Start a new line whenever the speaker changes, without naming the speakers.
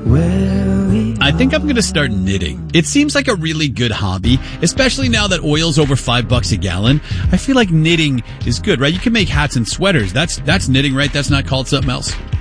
I think I'm going to start knitting. It seems like a really good hobby, especially now that oil's over $5 a gallon. I feel like knitting is good, right? You can make hats and sweaters. That's knitting, right? That's not called something else.